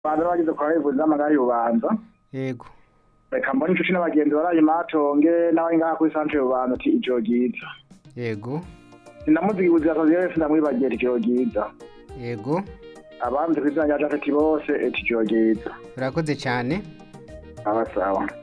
banza bagize kwa bivuze amagari ubanza yego reka mbona inshuti n'abagenzi baraye matonge n'abari ngaha kuri centre ubanza ati ijoro ryiza yego sinamuzigibuze akazi yose ndamwibagiye ijoro ryiza yego abanze kwizanya Jafeti bose ijoro ryiza urakoze cyane abasawa